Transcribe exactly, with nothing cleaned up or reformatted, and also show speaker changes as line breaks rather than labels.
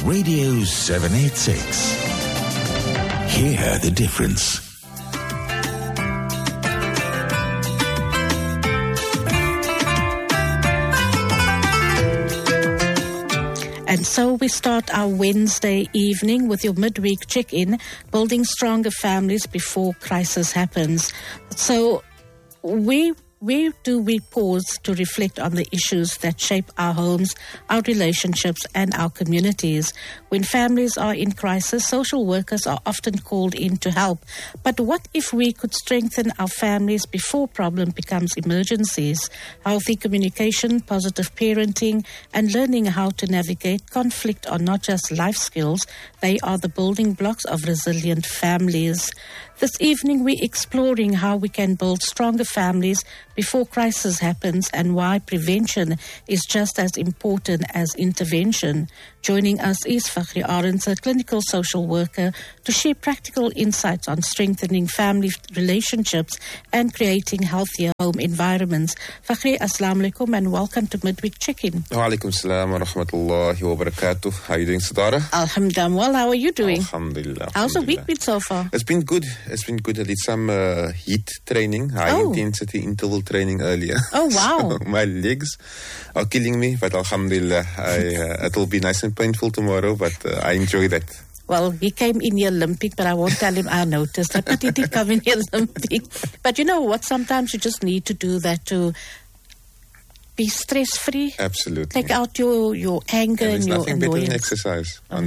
Radio seven eighty-six. Hear the difference.
And so we start our Wednesday evening with your midweek check-in, building stronger families before crisis happens. So we where do we pause to reflect on the issues that shape our homes, our relationships, and our communities? When families are in crisis, social workers are often called in to help. But what if we could strengthen our families before problem becomes emergencies? Healthy communication, positive parenting, and learning how to navigate conflict are not just life skills, they are the building blocks of resilient families. This evening, we're exploring how we can build stronger families before crisis happens and why prevention is just as important as intervention. Joining us is Fakhri Arends, a clinical social worker, to share practical insights on strengthening family relationships and creating healthier home environments. Fakhri, assalamu alaikum and welcome to Midweek Check-In.
Wa alaikum salam wa rahmatullahi wa barakatuh. How are you doing, Sadara?
Alhamdulillah. Well, how are you doing?
Alhamdulillah.
How's the week been so far?
It's been good. It's been good. I did some uh, heat training, high
Oh.
intensity interval training earlier.
Oh, wow.
So my legs are killing me, but alhamdulillah, I, uh, it'll be nice and painful tomorrow, but uh, I enjoy that.
Well, he came in the Olympic, but I won't tell him I noticed that. But he did come in the Olympic. But you know what? Sometimes you just need to do that to be stress-free.
Absolutely.
Take out your, your anger
And
and,
there's
your
nothing better than
annoyance.
exercise.
Oh.
On